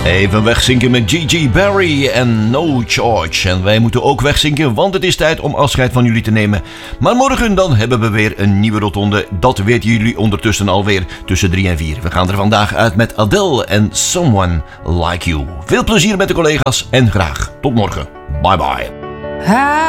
Even wegzinken met Gigi Barry en No Charge. En wij moeten ook wegzinken, want het is tijd om afscheid van jullie te nemen. Maar morgen dan hebben we weer een nieuwe rotonde. Dat weten jullie ondertussen alweer tussen 3 en 4. We gaan er vandaag uit met Adele en Someone Like You. Veel plezier met de collega's en graag tot morgen. Bye bye.